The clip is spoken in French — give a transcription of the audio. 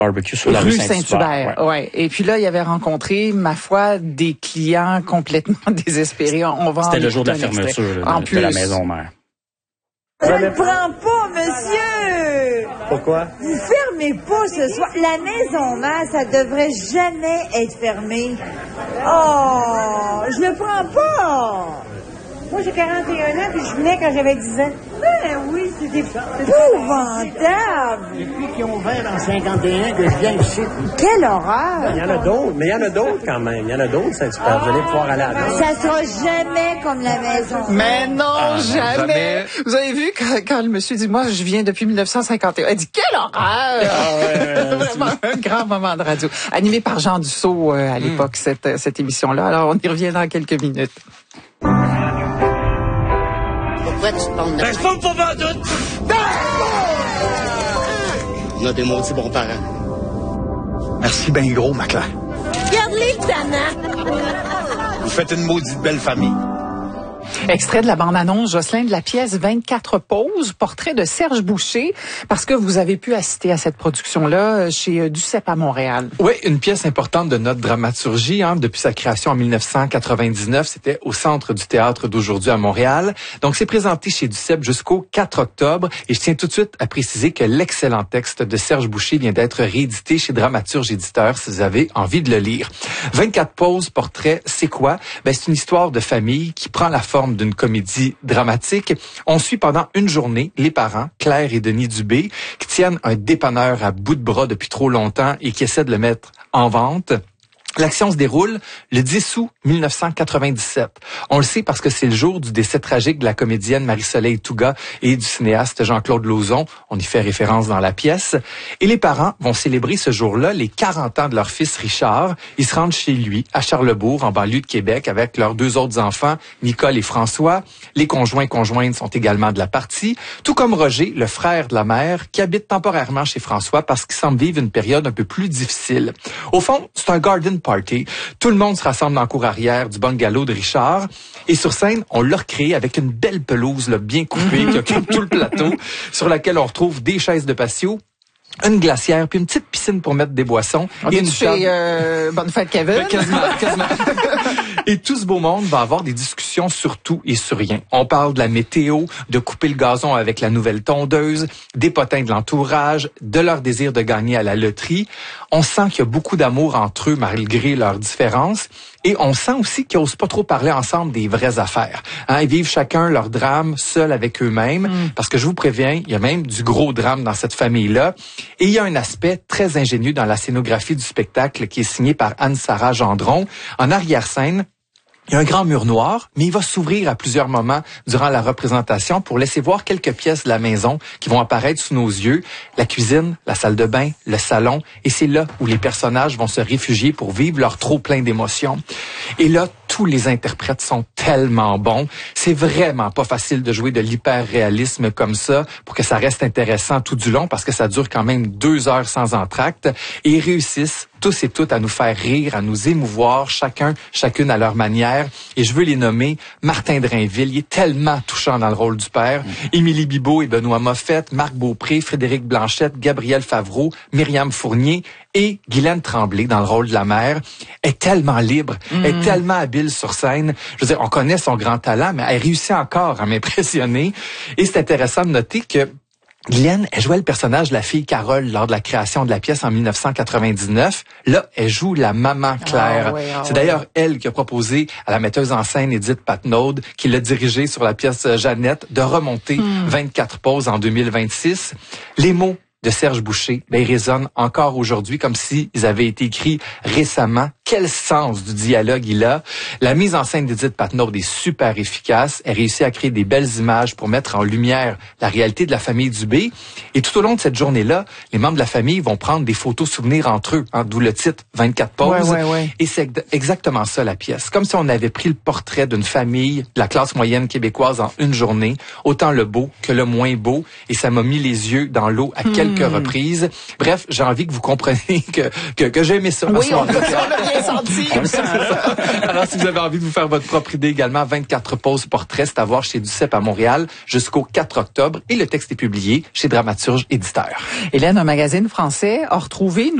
barbecue sur la rue Saint-Hubert. Ouais. Et puis là, il avait rencontré, ma foi, des clients complètement désespérés. C'était le jour de la fermeture de la maison mère. Je ne prends pas, monsieur! Pourquoi? Vous fermez pas ce soir. La maison mère, ça devrait jamais être fermé. Oh, je le prends pas! Moi, j'ai 41 ans, puis je venais quand j'avais 10 ans. Ben oui, c'est épouvantable! Depuis qu'ils ont ouvert en 51 que je viens ici. Quelle horreur! Il y en a d'autres, mais il y en a d'autres quand même. Il y en a d'autres, Saint-Hubert. Vous allez pouvoir aller à la Ça sera jamais comme la maison. Mais non, jamais. Vous avez vu quand le monsieur dit, moi, je viens depuis 1951. Elle dit, quelle horreur! Vraiment un grand moment de radio. Animé par Jean Dussault à l'époque, cette émission-là. Alors, on y revient dans quelques minutes. Pourquoi tu te pendes de... je pompe pas doute! On a des maudits bons parents. Merci ben gros, ma Claire. Regarde-les, Tana! Vous faites une maudite belle famille. Extrait de la bande-annonce, Jocelyn, de la pièce 24 pauses, portrait de Serge Boucher, parce que vous avez pu assister à cette production-là chez Duceppe à Montréal. Oui, une pièce importante de notre dramaturgie. Depuis sa création en 1999, c'était au Centre du théâtre d'aujourd'hui à Montréal. Donc, c'est présenté chez Duceppe jusqu'au 4 octobre. Et je tiens tout de suite à préciser que l'excellent texte de Serge Boucher vient d'être réédité chez Dramaturge Éditeur, si vous avez envie de le lire. 24 pauses, portrait, c'est quoi? C'est une histoire de famille qui prend la forme d'une comédie dramatique. On suit pendant une journée les parents, Claire et Denis Dubé, qui tiennent un dépanneur à bout de bras depuis trop longtemps et qui essaient de le mettre en vente. L'action se déroule le 10 août 1997. On le sait parce que c'est le jour du décès tragique de la comédienne Marie-Soleil Touga et du cinéaste Jean-Claude Lauzon. On y fait référence dans la pièce. Et les parents vont célébrer ce jour-là les 40 ans de leur fils Richard. Ils se rendent chez lui, à Charlesbourg, en banlieue de Québec, avec leurs deux autres enfants, Nicole et François. Les conjoints-conjointes sont également de la partie, tout comme Roger, le frère de la mère, qui habite temporairement chez François parce qu'il semble vivre une période un peu plus difficile. Au fond, c'est un garden party. Tout le monde se rassemble dans la cour arrière du bungalow de Richard. Et sur scène, on l'a recréé avec une belle pelouse là, bien coupée qui occupe tout le plateau, sur laquelle on retrouve des chaises de patio, une glacière, puis une petite piscine pour mettre des boissons. On est chez Bonne Fête Kevin. Quasiment. Et tout ce beau monde va avoir des discussions sur tout et sur rien. On parle de la météo, de couper le gazon avec la nouvelle tondeuse, des potins de l'entourage, de leur désir de gagner à la loterie. On sent qu'il y a beaucoup d'amour entre eux malgré leurs différences. Et on sent aussi qu'ils n'osent pas trop parler ensemble des vraies affaires. Ils vivent chacun leur drame seuls avec eux-mêmes. Parce que je vous préviens, il y a même du gros drame dans cette famille-là. Et il y a un aspect très ingénieux dans la scénographie du spectacle qui est signé par Anne-Sara Gendron. En arrière-scène, il y a un grand mur noir, mais il va s'ouvrir à plusieurs moments durant la représentation pour laisser voir quelques pièces de la maison qui vont apparaître sous nos yeux. La cuisine, la salle de bain, le salon. Et c'est là où les personnages vont se réfugier pour vivre leur trop plein d'émotions. Et là, tous les interprètes sont tellement bons. C'est vraiment pas facile de jouer de l'hyper-réalisme comme ça pour que ça reste intéressant tout du long parce que ça dure quand même 2 heures sans entracte. Et ils réussissent tous et toutes à nous faire rire, à nous émouvoir, chacune à leur manière. Et je veux les nommer. Martin Drainville, il est tellement touchant dans le rôle du père. Émilie Bibeau et Benoît Moffett, Marc Beaupré, Frédéric Blanchette, Gabriel Favreau, Myriam Fournier et Guylaine Tremblay dans le rôle de la mère. Elle est tellement libre, elle est tellement habile sur scène. Je veux dire, on connaît son grand talent, mais elle réussit encore à m'impressionner. Et c'est intéressant de noter que Guylaine, elle jouait le personnage de la fille Carole lors de la création de la pièce en 1999. Là, elle joue la maman Claire. C'est d'ailleurs elle qui a proposé à la metteuse en scène Édith Patnaud, qui l'a dirigée sur la pièce Jeannette, de remonter 24 pauses en 2026. Les mots de Serge Boucher, ils résonnent encore aujourd'hui comme s'ils avaient été écrits récemment. Quel sens du dialogue il a. La mise en scène d'Édith Patnaud est super efficace. Elle réussit à créer des belles images pour mettre en lumière la réalité de la famille Dubé. Et tout au long de cette journée-là, les membres de la famille vont prendre des photos souvenirs entre eux, d'où le titre 24 pauses. Et c'est exactement ça la pièce. Comme si on avait pris le portrait d'une famille de la classe moyenne québécoise en une journée, autant le beau que le moins beau. Et ça m'a mis les yeux dans l'eau à quelques reprises. Bref, j'ai envie que vous compreniez que j'ai aimé ça. Oui, on a bien l'a senti. Alors, si vous avez envie de vous faire votre propre idée également, 24 poses portraits, c'est à voir chez Duceppe à Montréal jusqu'au 4 octobre. Et le texte est publié chez Dramaturge Éditeur. Hélène, un magazine français a retrouvé